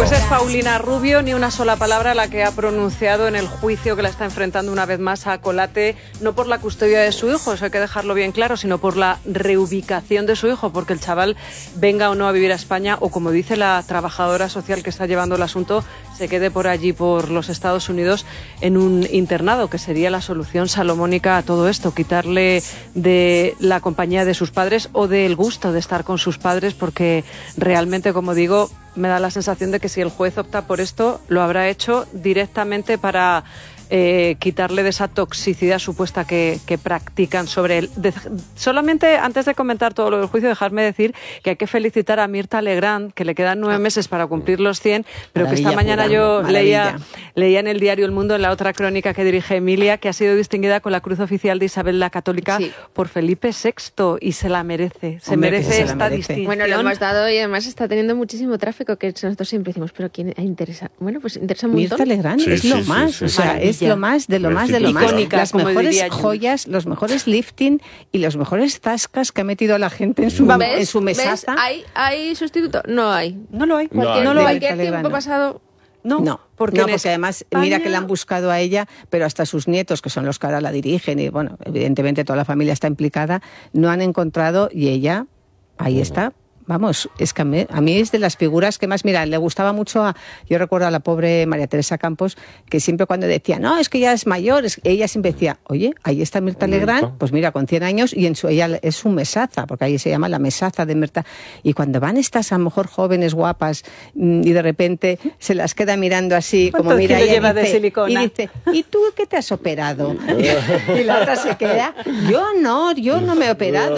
Pues es Paulina Rubio, ni una sola palabra la que ha pronunciado en el juicio que la está enfrentando una vez más a Colate, no por la custodia de su hijo, eso hay que dejarlo bien claro, sino por la reubicación de su hijo, porque el chaval venga o no a vivir a España, o como dice la trabajadora social que está llevando el asunto, se quede por allí, por los Estados Unidos, en un internado, que sería la solución salomónica a todo esto, quitarle de la compañía de sus padres o del gusto de estar con sus padres, porque realmente, como digo, me da la sensación de que si el juez opta por esto, lo habrá hecho directamente para quitarle de esa toxicidad supuesta que practican sobre él. Solamente, antes de comentar todo lo del juicio, dejarme decir que hay que felicitar a Mirtha Legrand, que le quedan 9 meses para cumplir los 100, pero que esta mañana yo leía en el diario El Mundo, en la otra crónica que dirige Emilia, que ha sido distinguida con la Cruz Oficial de Isabel la Católica por Felipe VI, y se la merece. Merece esta distinción. Bueno, lo hemos dado, y además está teniendo muchísimo tráfico, que nosotros siempre decimos, pero ¿quién interesa? Bueno, pues interesa un montón. Mirtha Legrand es lo más, o sea, es lo más de lo más de lo más. Las mejores joyas, los mejores lifting y los mejores zascas que ha metido a la gente en su mesaza. ¿Hay sustituto? No hay. No lo hay. Cualquier tiempo pasado... No, porque además, mira que la han buscado a ella, pero hasta sus nietos, que son los que ahora la dirigen, y bueno, evidentemente toda la familia está implicada, no han encontrado, y ella, ahí está. Vamos, es que a mí es de las figuras que más, mira, le gustaba mucho yo recuerdo a la pobre María Teresa Campos, que siempre cuando decía, no, es que ya es mayor, ella siempre decía, oye, ahí está Mirtha Legrand, pues mira, con 100 años, y ella es su mesaza, porque ahí se llama la mesaza de Mirtha, y cuando van estas a lo mejor jóvenes guapas, y de repente se las queda mirando así, como mira, ella lleva de silicona? Y dice, ¿y tú qué te has operado? Y la otra se queda, yo no me he operado,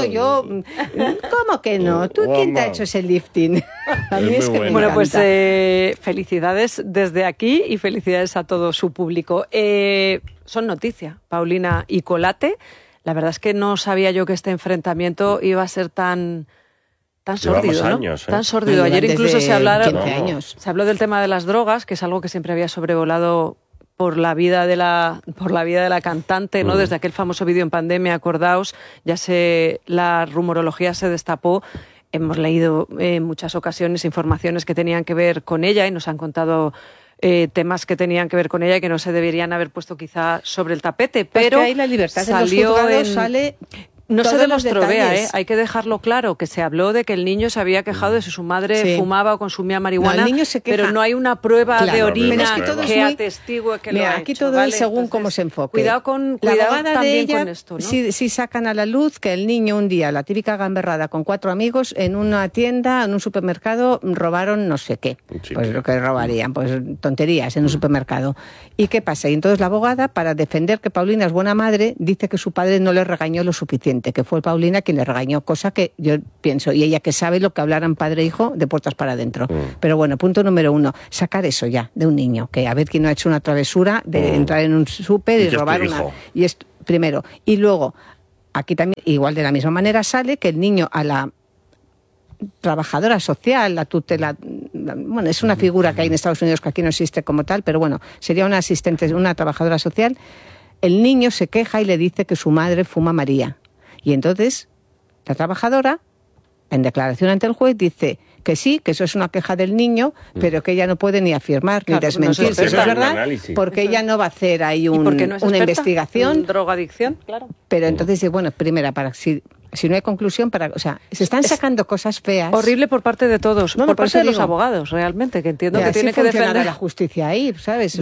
¿cómo que no? ¿Tú quién te ha hecho ese lifting? A mí es que me bueno, encanta. pues felicidades desde aquí y felicidades a todo su público. Son noticia, Paulina y Colate. La verdad es que no sabía yo que este enfrentamiento iba a ser tan sórdido, ¿no? Años, tan sórdido. Ayer incluso se habló del tema de las drogas, que es algo que siempre había sobrevolado por la vida de la cantante, ¿no? Desde aquel famoso vídeo en pandemia, acordaos, la rumorología se destapó. Hemos leído en muchas ocasiones informaciones que tenían que ver con ella y nos han contado temas que tenían que ver con ella y que no se deberían haber puesto quizá sobre el tapete, pero ahí la libertad de los juzgados sale... No se demostró, hay que dejarlo claro, que se habló de que el niño se había quejado de si su madre fumaba o consumía marihuana, el niño se queja, pero no hay una prueba de orina que atestigue que lo ha hecho. Aquí todo es según cómo se enfoque. Cuidado también de ella, con esto, ¿no? Si sacan a la luz que el niño un día, la típica gamberrada con 4 amigos, en una tienda, en un supermercado, robaron no sé qué. Pues lo que robarían, pues tonterías en un supermercado. ¿Y qué pasa? Y entonces la abogada, para defender que Paulina es buena madre, dice que su padre no le regañó lo suficiente, que fue Paulina quien le regañó, cosa que yo pienso, y ella que sabe lo que hablaran padre e hijo de puertas para adentro. Pero bueno, punto número 1, sacar eso ya de un niño, que a ver quién no ha hecho una travesura de entrar en un súper y robar y esto primero. Y luego, aquí también, igual de la misma manera, sale que el niño a la trabajadora social, la tutela, bueno, es una figura que hay en Estados Unidos que aquí no existe como tal, pero bueno, sería una asistente, una trabajadora social. El niño se queja y le dice que su madre fuma María. Y entonces la trabajadora, en declaración ante el juez, dice que sí, que eso es una queja del niño, pero que ella no puede ni afirmar ni desmentir si eso es verdad, porque ella no va a hacer ahí una investigación. Drogadicción, claro. Pero entonces, bueno, primera, si no hay conclusión, se están sacando cosas feas. Horrible por parte de todos, por parte de los abogados, realmente, que entiendo que tiene que defender la justicia ahí, ¿sabes?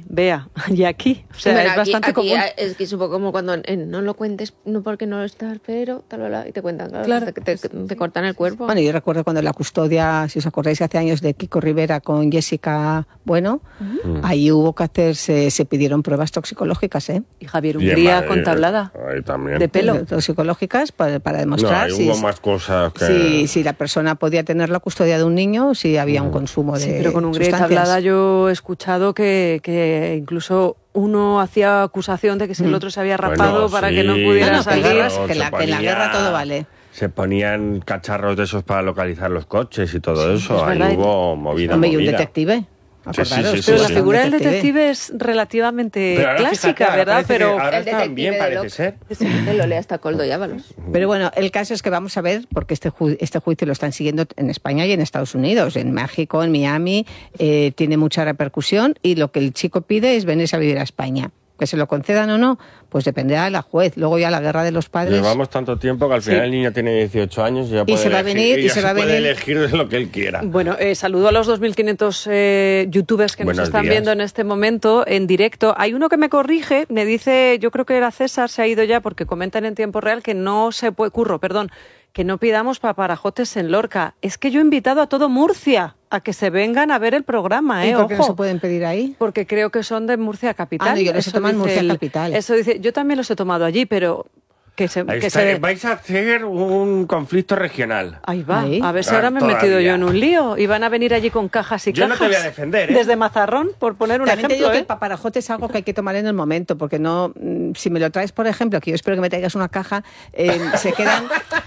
Y aquí, o sea, es bastante común. Es que es un poco como cuando no lo cuentes, no porque no lo estás, pero tal, y te cuentan, claro. Te cortan el cuerpo. Bueno, yo recuerdo cuando la custodia, si os acordáis, hace años de Kiko Rivera con Jessica Bueno, ahí hubo que hacerse, se pidieron pruebas toxicológicas, ¿eh? Y Javier Hungría con tablada de pelo. Toxicológicas para demostrar hubo más cosas que... si la persona podía tener la custodia de un niño, si había un consumo de pero con Hungría y tablada yo he escuchado que incluso uno hacía acusación de que si el otro se había rapado para que no pudiera salir. Que en la guerra todo vale. Se ponían cacharros de esos para localizar los coches y todo eso. Ahí hubo movida. Y un detective. Acordaros, Pero la figura del detective es relativamente clásica, fíjate, ¿verdad? Pero ahora también parece ser. Lo lee hasta Coldo y Ábalos. Pero bueno, el caso es que vamos a ver, porque este juicio lo están siguiendo en España y en Estados Unidos, en México, en Miami, tiene mucha repercusión y lo que el chico pide es venirse a vivir a España. Que se lo concedan o no, pues dependerá de la juez. Luego ya la guerra de los padres. Llevamos tanto tiempo que al final el niño tiene 18 años y ya puede puede elegir lo que él quiera. Bueno, saludo a los 2.500 youtubers que nos están viendo en este momento en directo. Hay uno que me corrige, me dice, yo creo que era César, se ha ido ya porque comentan en tiempo real que no se puede, que no pidamos paparajotes en Lorca. Es que yo he invitado a todo Murcia a que se vengan a ver el programa, ¿Y por qué no se pueden pedir ahí? Porque creo que son de Murcia Capital. Ah, no, yo los he tomado en Murcia Capital. Eso dice, yo también los he tomado allí, pero vais a hacer un conflicto regional. Ahí va. A ver si ahora me he metido yo en un lío. Y van a venir allí con cajas y cajas. Yo no te voy a defender, ¿eh? Desde Mazarrón, por poner un ejemplo. Te digo que el paparajote es algo que hay que tomar en el momento, porque no, si me lo traes, por ejemplo, que yo espero que me traigas una caja, se quedan,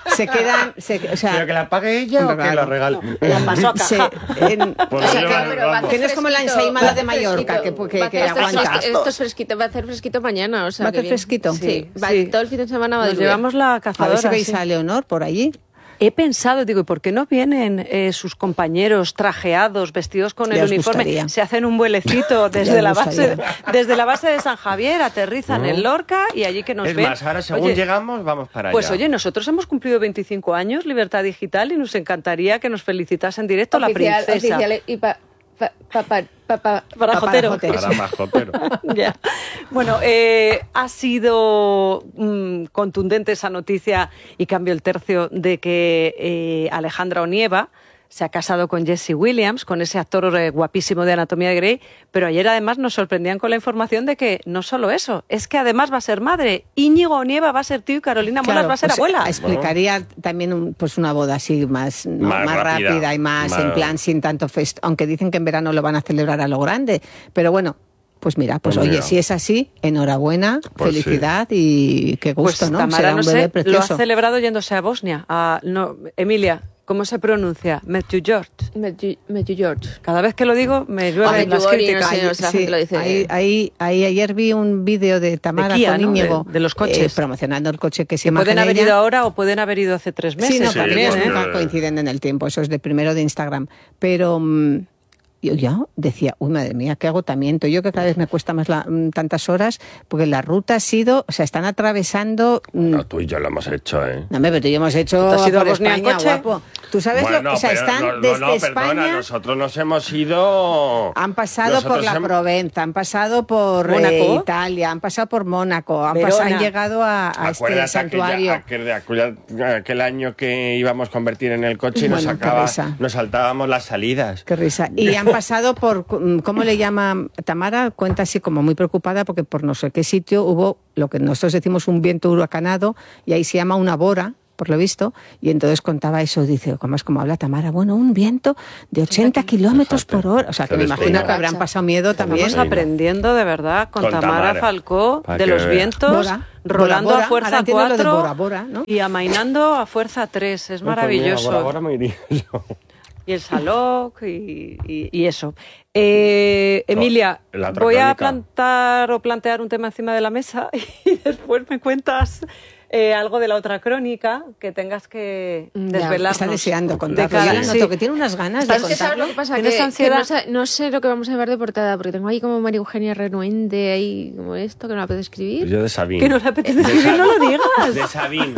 o sea, pero que la pague ella o que la regale. La paso a caja. Que no es como la ensaimada de Mallorca, que aguanta. Esto es fresquito, va a hacer fresquito mañana. O sea, ¿Va a hacer fresquito? Sí. Todo el fin de semana Nos llevamos la cazadora. A ver si veis a Leonor por allí. He pensado, digo, ¿y por qué no vienen sus compañeros trajeados, vestidos con el uniforme? Gustaría. Se hacen un vuelecito desde la base de San Javier, aterrizan en Lorca y allí que nos ven. Es más, ahora según llegamos, vamos para allá. Pues oye, nosotros hemos cumplido 25 años, Libertad Digital, y nos encantaría que nos felicitase en directo la princesa. Oficial y Parajotero. Ya. Bueno, ha sido contundente esa noticia y cambio el tercio de que Alejandra Onieva se ha casado con Jesse Williams, con ese actor guapísimo de Anatomía de Grey, pero ayer además nos sorprendían con la información de que no solo eso, es que además va a ser madre. Íñigo Onieva va a ser tío y Carolina Molas va a ser abuela. Explicaría también pues una boda así más rápida y más en plan sin tanto aunque dicen que en verano lo van a celebrar a lo grande, pero bueno. Pues mira, oye, si es así, enhorabuena, felicidad y qué gusto, pues ¿no? Tamara, será un bebé precioso. Lo ha celebrado yéndose a Bosnia. Emilia, ¿cómo se pronuncia? Matthew George. Cada vez que lo digo me llueven las críticas. Ahí ayer vi un vídeo de Tamara con Íñigo, de los coches. Promocionando el coche que se llama Pueden haber ido ahora o pueden haber ido hace 3 meses. Sí, no, también, nunca coinciden en el tiempo, eso es de primero de Instagram. Pero yo ya decía, uy, madre mía, qué agotamiento. Yo que cada vez me cuesta más tantas horas, porque la ruta ha sido, o sea, están atravesando. No, tú y yo lo hemos hecho, ¿eh? No, pero tú y yo hemos hecho. ¿Tú has ido por a Bosnia España, en coche? Guapo. Tú sabes o sea, están desde España. Perdona, nosotros nos hemos ido. Han pasado por la Provenza, han pasado por Italia, han pasado por Mónaco, han llegado a este santuario. Aquel año que íbamos a convertir en el coche y nos saltábamos las salidas. Qué risa. Y han pasado por, ¿cómo le llama Tamara? Cuenta así como muy preocupada porque por no sé qué sitio hubo lo que nosotros decimos un viento huracanado y ahí se llama una bora, por lo visto, y entonces contaba eso, dice, ¿cómo es como habla Tamara? Bueno, un viento de 80 kilómetros por hora. O sea, que me imagino que habrán pasado miedo también. Estamos aprendiendo de verdad con Tamara Falcó de los vientos, rolando a fuerza 4 Bora, ¿no? y amainando a fuerza 3. Es maravilloso. Ahora me iría yo. Y el Salok y eso. Emilia, voy a plantear un tema encima de la mesa y después me cuentas algo de la otra crónica que tengas que desvelarnos. Está deseando contarlo. Ya noto que tiene unas ganas de contarlo. ¿Sabes lo que pasa? Que no sé lo que vamos a llevar de portada, porque tengo ahí como María Eugenia renuente, ahí como esto, que no me apetece escribir. Yo de Sabine. Que no le apetece escribir, no lo digas. De Sabine.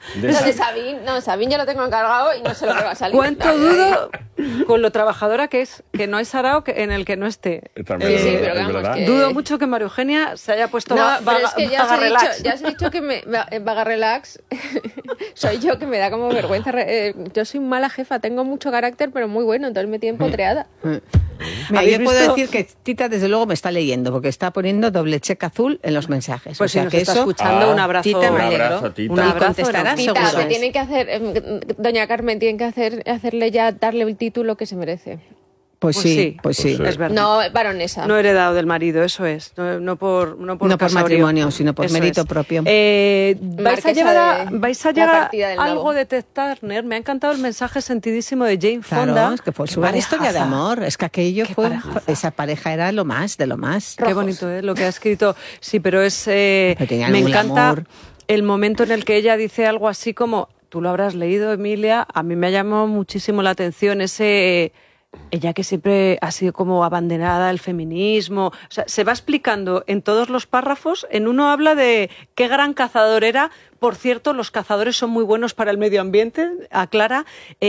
Sabine ya lo tengo encargado y no sé lo que va a salir. ¿Cuánto dudo con lo trabajadora que es, que no hay sarao en el que no esté? Sí, pero vamos, que... Dudo mucho que María Eugenia se haya puesto pero es que ya relax. os he dicho que vaga relax soy yo, que me da como vergüenza. Yo soy mala jefa, tengo mucho carácter, pero muy bueno, entonces me tienen potreada. Mira, yo puedo decir que Tita desde luego me está leyendo, porque está poniendo doble check azul en los mensajes. Pues o sea, si nos que está eso, escuchando, un abrazo. Tita, me alegro. Un abrazo. Contestará Tita, seguro. me tiene que hacer, doña Carmen, tiene que hacerle ya, darle el título que se merece. Pues sí. Es verdad. No, baronesa. No heredado del marido, eso es. No por matrimonio, sino por mérito propio. ¿Vais a llegar del algo Nabo. de Ted Turner? Me ha encantado el mensaje sentidísimo de Jane Claro, Fonda. es que fue su gran historia de amor. Es que aquello esa pareja era lo más de lo más. Qué bonito, lo que ha escrito. Sí, pero es... Pero me un encanta amor. el momento en el que ella dice algo así como, tú lo habrás leído, Emilia, a mí me ha llamado muchísimo la atención ella que siempre ha sido como abanderada del feminismo. O sea, se va explicando en todos los párrafos. En uno habla de qué gran cazador era. Por cierto, los cazadores son muy buenos para el medio ambiente, aclara.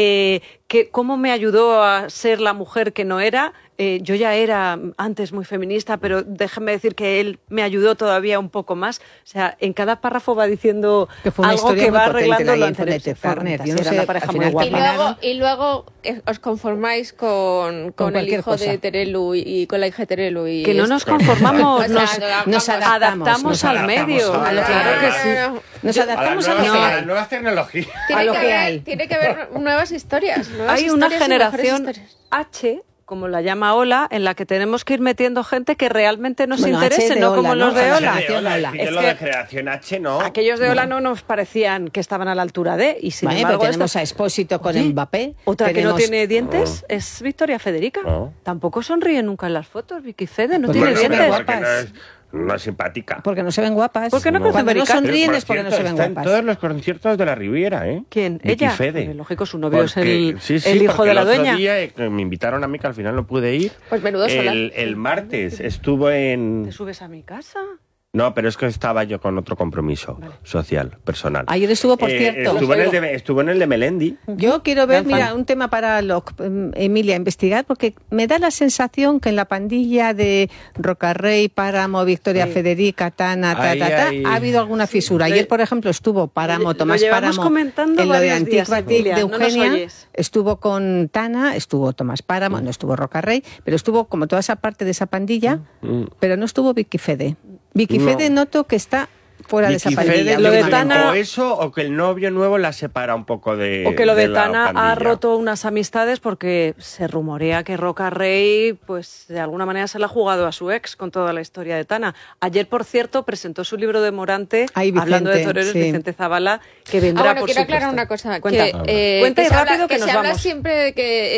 Que cómo me ayudó a ser la mujer que no era. Yo ya era antes muy feminista, pero déjenme decir que él me ayudó todavía un poco más. O sea, en cada párrafo va diciendo que fue una algo historia que muy va potente, arreglando la lo info de anterior. Ted Turner. Yo no Era sé, una pareja al muy final, guapa. Y luego os conformáis con el cualquier hijo cosa. de Terelu y con la hija de Terelu. Y Que no esto. nos conformamos, O sea, nos adaptamos al medio. Claro que sí. Nos adaptamos a lo que a las hay. nuevas tecnologías. Tiene A lo que que haber- hay. Tiene que haber nuevas historias. Hay una generación H, como la llama Ola, en la que tenemos que ir metiendo gente que realmente nos Bueno, interese, H de no Ola, como ¿no? los de Ola. Ola. Es que Es lo que de generación H, ¿no? aquellos de Ola no nos parecían que estaban a la altura de, y sin Vale, embargo pero tenemos esta- a Expósito con Oye, Mbappé. Otra que no tenemos- tiene dientes es Victoria Federica. No. Tampoco sonríe nunca en las fotos, Vicky Fede, no Pues tiene bueno, pero dientes. guapa. porque no es simpática. Porque no se ven guapas. ¿Por qué no Cuando parecen no americanas? sonríen Por es porque no cierto, se ven está en guapas. todos los conciertos de la Riviera, ¿eh? ¿Quién? Vicky ¿Ella? Fede. Porque, lógico, su novio es Porque- el hijo porque de la el otro dueña. día, me invitaron a mí, que al final no pude ir. Pues menudo solar. El martes estuvo en... ¿Te subes a mi casa? No, pero es que estaba yo con otro compromiso social, personal. Ayer estuvo, por cierto. Estuvo en el de Melendi. Yo quiero ver, Gran fan. mira, un tema para Emilia investigar, porque me da la sensación que en la pandilla de Rocarrey, Páramo, Victoria Federica, Tana, Ahí, ahí. ha habido alguna fisura. Ayer, por ejemplo, estuvo Páramo, Lo Tomás llevamos Páramo, comentando en lo de varios días, Antiquatic Emilia, de no nos Eugenia, oyes. estuvo con Tana, estuvo Tomás Páramo, no estuvo Rocarrey, pero estuvo como toda esa parte de esa pandilla, pero no estuvo Vicky Fede. Vicky No. Fede noto que está fuera de esa Vicky pandilla. Fede, Lo de últimamente. Tana- o eso, o que el novio nuevo la separa un poco de O que lo de la Tana ha pandilla. roto unas amistades porque se rumorea que Roca Rey, pues de alguna manera se la ha jugado a su ex con toda la historia de Tana. Ayer, por cierto, presentó su libro de Morante, Ay, Vicente, hablando de toreros, sí. Vicente Zavala, que vendrá Bueno, por quiero supuesto. aclarar una cosa. Cuenta. que Cuenta y se habla- rápido que nos se habla vamos. siempre de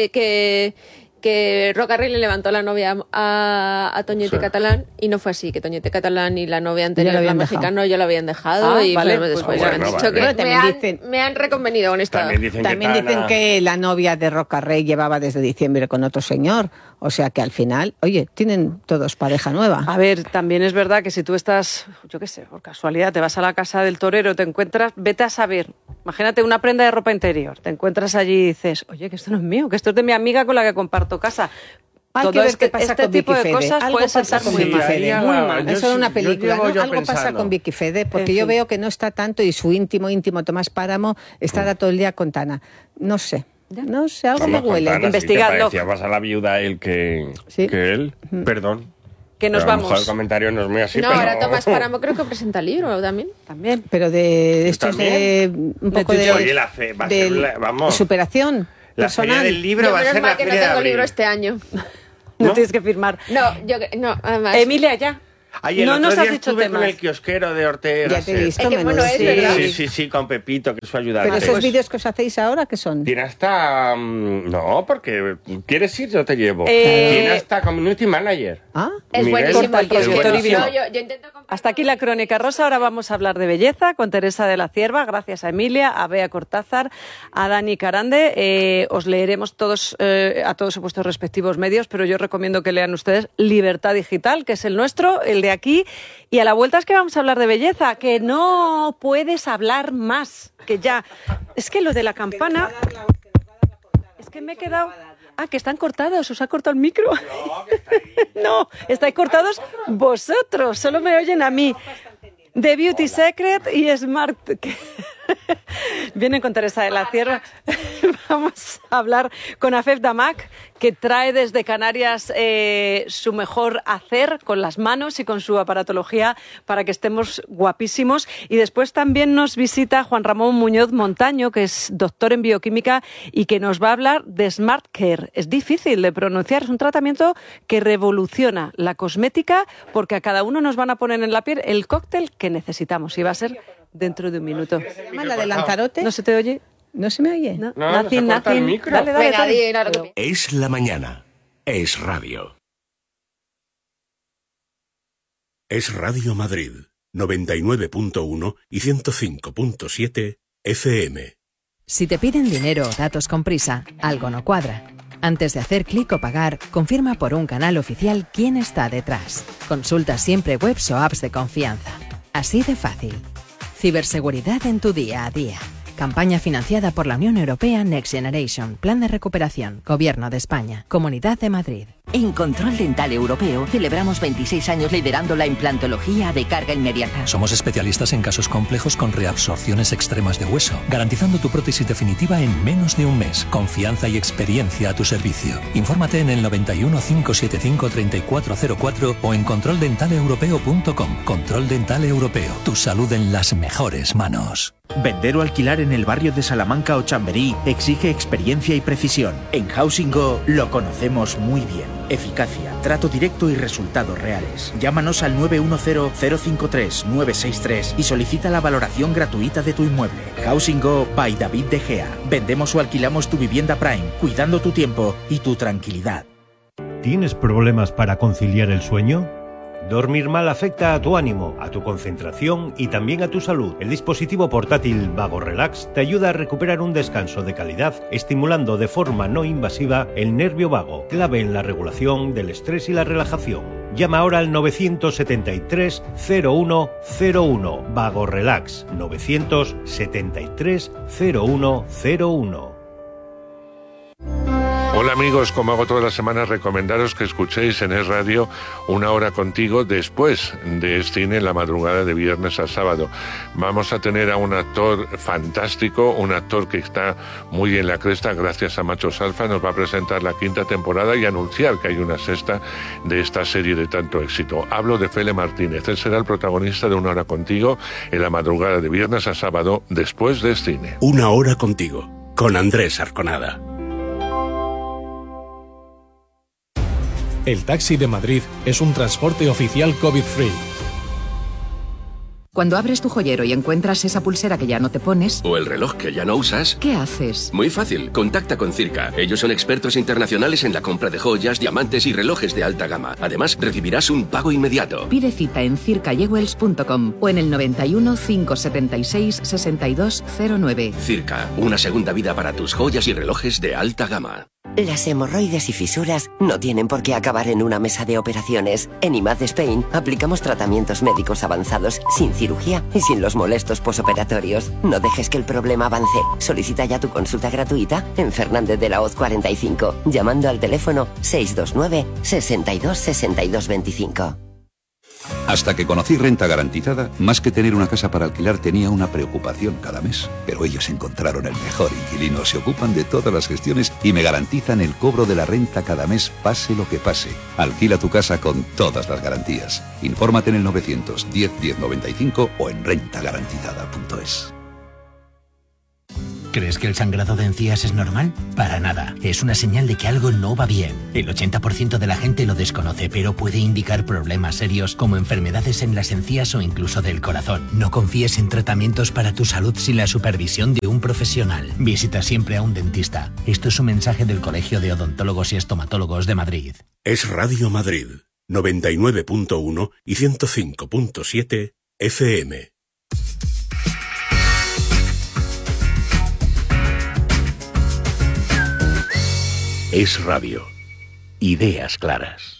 que Rocarrey le levantó la novia a Toñete Sí. Catalán y no fue así, que Toñete Catalán y la novia anterior, Ya lo la habían mexicana, ya lo habían dejado Ah, y vale, bueno, pues después bueno, han dicho vale. que Bueno, también me han reconvenido con esta. También dicen También que dicen Tana- que la novia de Rocarrey llevaba desde diciembre con otro señor. O sea que al final, oye, tienen todos pareja nueva. A ver, también es verdad que si tú estás, yo qué sé, por casualidad, te vas a la casa del torero, te encuentras, vete a saber, imagínate una prenda de ropa interior, te encuentras allí y dices, oye, que esto no es mío, que esto es de mi amiga con la que comparto casa. Hay Todo que ver este, qué pasa este con tipo Vicky de Fede. cosas Algo pueden pasa saltar con muy Vicky mal. Fede. Muy mal. Eso es una película, llevo ¿no? yo Algo pasa pensando. con Vicky Fede, porque En yo fin. veo que no está tanto y su íntimo Tomás Páramo estará todo el día con Tana. No sé, algo me Vamos, huele. Tana, Investigadlo. Sí, te parecía más a la viuda él que él. Perdón. Que nos Pero a lo mejor vamos. el comentario no es muy así, No, pero... ahora Tomás Páramo creo que presenta el libro también. También. Pero de estos de También. un poco de, Oye, la fe, va a ser vamos. superación La personal. feria del libro Yo va a menos ser mal la que no feria de tengo abril. libro este año. No tienes que firmar. No, además. Emilia, ya. Ay, el no otro nos día has dicho estuve con temas. el kiosquero de Ortega. Ya te he visto, Es que, menudo. bueno, es verdad. Sí, con Pepito, que es su ayudante. Pero esos Pues- vídeos que os hacéis ahora, ¿qué son? Tiene hasta... no, porque ¿quieres ir? Yo te llevo. Eh, Tiene hasta Community Manager. Ah, Es Miguel, buenísimo el corta el kiosquero. kiosquero. No, yo intento comprar- Hasta aquí la Crónica Rosa. Ahora vamos a hablar de belleza con Teresa de la Cierva, gracias a Emilia, a Bea Cortázar, a Dani Carande. Os leeremos todos a todos en vuestros respectivos medios, pero yo recomiendo que lean ustedes Libertad Digital, que es el nuestro, el de aquí. Y a la vuelta es que vamos a hablar de belleza, que no puedes hablar más, que ya... Es que lo de la campana... Es que me he quedado... Ah, que están cortados, os ha cortado el micro. No, estáis cortados vosotros, solo me oyen a mí. The Beauty Secret y Smart. Vienen con Teresa de la Cierva. Vamos a hablar con Afef Damak, que trae desde Canarias su mejor hacer con las manos y con su aparatología para que estemos guapísimos. Y después también nos visita Juan Ramón Muñoz Montaño, que es doctor en bioquímica y que nos va a hablar de Smart Care. Es difícil de pronunciar, es un tratamiento que revoluciona la cosmética porque a cada uno nos van a poner en la piel el cóctel que necesitamos y va a ser dentro de un minuto. ¿La de Lanzarote? ¿No se te oye? ¿No se me oye? No, se corta el micro. Dale, Venga, Es la mañana. Es radio. Es Radio Madrid, 99.1 y 105.7 FM. Si te piden dinero o datos con prisa, algo no cuadra. Antes de hacer clic o pagar, confirma por un canal oficial quién está detrás. Consulta siempre webs o apps de confianza. Así de fácil. Ciberseguridad en tu día a día. Campaña financiada por la Unión Europea Next Generation. Plan de recuperación. Gobierno de España. Comunidad de Madrid. En Control Dental Europeo celebramos 26 años liderando la implantología de carga inmediata. Somos especialistas en casos complejos con reabsorciones extremas de hueso, garantizando tu prótesis definitiva en menos de un mes. Confianza y experiencia a tu servicio. Infórmate en el 91 575 3404 o en controldentaleuropeo.com. Control Dental Europeo. Tu salud en las mejores manos. Vender o alquilar en el barrio de Salamanca o Chamberí exige experiencia y precisión. En Housing Go lo conocemos muy bien. Eficacia, trato directo y resultados reales. Llámanos al 910-053-963 y solicita la valoración gratuita de tu inmueble. Housing Go by David De Gea. Vendemos o alquilamos tu vivienda Prime, cuidando tu tiempo y tu tranquilidad. ¿Tienes problemas para conciliar el sueño? Dormir mal afecta a tu ánimo, a tu concentración y también a tu salud. El dispositivo portátil Vago Relax te ayuda a recuperar un descanso de calidad, estimulando de forma no invasiva el nervio vago, clave en la regulación del estrés y la relajación. Llama ahora al 973 0101. Vago Relax 973 0101. Hola amigos, como hago todas las semanas, recomendaros que escuchéis en Es Radio Una Hora Contigo después de cine en la madrugada de viernes a sábado. Vamos a tener a un actor fantástico, un actor que está muy en la cresta gracias a Machos Alfa. Nos va a presentar la 5ª temporada y anunciar que hay una 6ª de esta serie de tanto éxito. Hablo de Fele Martínez. Él será el protagonista de Una Hora Contigo en la madrugada de viernes a sábado después de cine. Una Hora Contigo, con Andrés Arconada. El taxi de Madrid es un transporte oficial COVID-free. Cuando abres tu joyero y encuentras esa pulsera que ya no te pones... o el reloj que ya no usas... ¿qué haces? Muy fácil, contacta con Circa. Ellos son expertos internacionales en la compra de joyas, diamantes y relojes de alta gama. Además, recibirás un pago inmediato. Pide cita en circayewells.com o en el 91 576 6209. Circa, una segunda vida para tus joyas y relojes de alta gama. Las hemorroides y fisuras no tienen por qué acabar en una mesa de operaciones. En IMAD Spain aplicamos tratamientos médicos avanzados sin cirugía y sin los molestos posoperatorios. No dejes que el problema avance. Solicita ya tu consulta gratuita en Fernández de la Hoz 45, llamando al teléfono 629 62 62 25. Hasta que conocí Renta Garantizada, más que tener una casa para alquilar tenía una preocupación cada mes. Pero ellos encontraron el mejor inquilino, se ocupan de todas las gestiones y me garantizan el cobro de la renta cada mes, pase lo que pase. Alquila tu casa con todas las garantías. Infórmate en el 910 1095 o en rentagarantizada.es. ¿Crees que el sangrado de encías es normal? Para nada. Es una señal de que algo no va bien. El 80% de la gente lo desconoce, pero puede indicar problemas serios como enfermedades en las encías o incluso del corazón. No confíes en tratamientos para tu salud sin la supervisión de un profesional. Visita siempre a un dentista. Esto es un mensaje del Colegio de Odontólogos y Estomatólogos de Madrid. Es Radio Madrid, 99.1 y 105.7 FM. Es radio. Ideas claras.